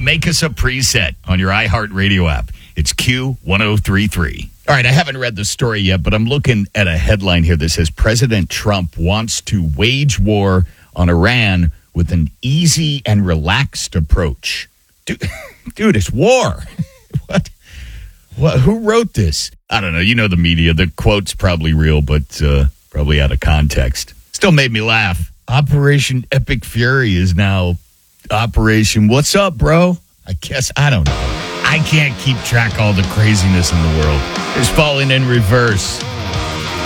make us a preset on your iHeartRadio app. It's Q1033. All right, I haven't read the story yet, but I'm looking at a headline here that says President Trump wants to wage war on Iran with an easy and relaxed approach. Dude, it's war. What? Who wrote this? I don't know. You know the media. The quote's probably real, but probably out of context. Still made me laugh. Operation Epic Fury is now Operation What's Up, bro? I guess. I don't know. I can't keep track of all the craziness in the world. It's falling in reverse.